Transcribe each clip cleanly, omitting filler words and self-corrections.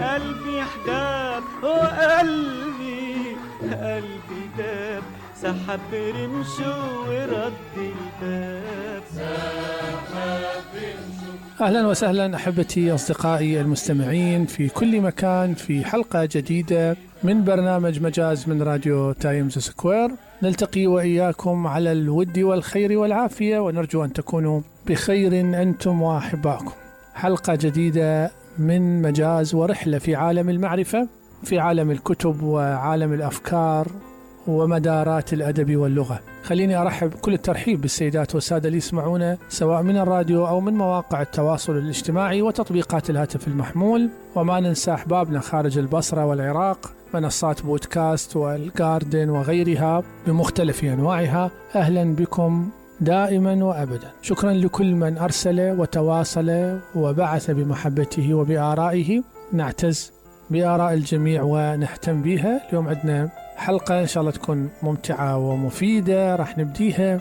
قلبي حداب وقلبي داب، سحب رمشه ورد الباب. أهلا وسهلا أحبتي أصدقائي المستمعين في كل مكان في حلقة جديدة من برنامج مجاز من راديو تايمز سكوير. نلتقي وإياكم على الود والخير والعافية، ونرجو أن تكونوا بخير أنتم وأحبائكم. حلقة جديدة من مجاز ورحلة في عالم المعرفة، في عالم الكتب وعالم الأفكار ومدارات الأدب واللغة. خليني أرحب كل الترحيب بالسيدات والسادة اللي يسمعونا سواء من الراديو أو من مواقع التواصل الاجتماعي وتطبيقات الهاتف المحمول، وما ننسى أحبابنا خارج البصرة والعراق، منصات بودكاست والجاردن وغيرها بمختلف أنواعها. أهلا بكم دائما وأبدا. شكرا لكل من أرسل وتواصل وبعث بمحبته وبآرائه. نعتز بآراء الجميع ونهتم بها. اليوم عندنا حلقة إن شاء الله تكون ممتعة ومفيدة. راح نبديها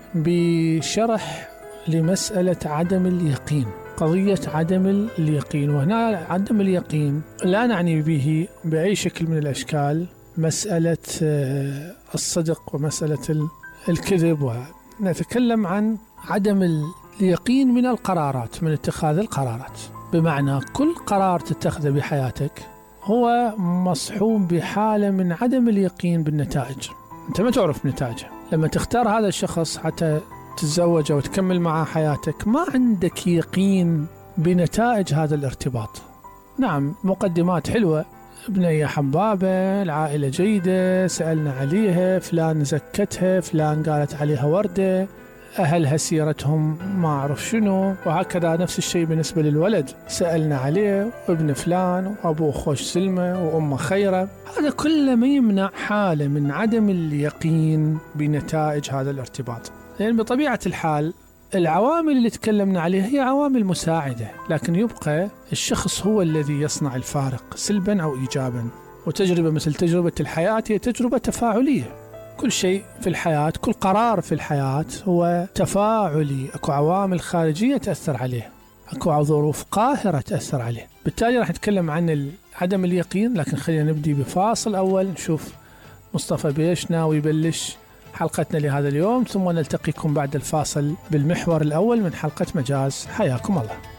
بشرح لمسألة عدم اليقين، قضية عدم اليقين. وهنا عدم اليقين لا نعني به بأي شكل من الأشكال مسألة الصدق ومسألة الكذب، ونتكلم عن عدم اليقين من القرارات، من اتخاذ القرارات. بمعنى كل قرار تتخذه بحياتك هو مصحوب بحالة من عدم اليقين بالنتائج. أنت ما تعرف نتائجه. لما تختار هذا الشخص حتى تتزوجه وتكمل معه حياتك، ما عندك يقين بنتائج هذا الارتباط. نعم، مقدمات حلوة، بنية حبابة، العائلة جيدة، سألنا عليها، فلان زكتها، فلان قالت عليها وردة، أهلها سيرتهم ما أعرف شنو، وهكذا. نفس الشيء بالنسبة للولد، سألنا عليه، وابن فلان، وأبوه خوش سلمة، وأمه خيرة. هذا كله ما يمنع حالة من عدم اليقين بنتائج هذا الارتباط، لأن بطبيعة الحال العوامل اللي تكلمنا عليها هي عوامل مساعدة، لكن يبقى الشخص هو الذي يصنع الفارق سلبا أو إيجابا. وتجربة مثل تجربة الحياة هي تجربة تفاعلية. كل شيء في الحياة، كل قرار في الحياة هو تفاعلي. أكو عوامل خارجية تأثر عليه، أكو ظروف قاهرة تأثر عليه. بالتالي راح نتكلم عن عدم اليقين، لكن خلينا نبدي بفاصل أول نشوف مصطفى بيش ناوي يبلش حلقتنا لهذا اليوم، ثم نلتقيكم بعد الفاصل بالمحور الأول من حلقة مجاز. حياكم الله.